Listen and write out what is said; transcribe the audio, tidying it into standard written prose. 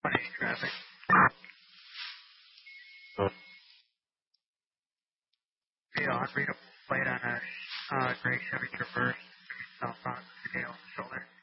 180 traffic. Yeah, unreadable plate on a gray Chevy Traverse. Southbound Scale shoulder.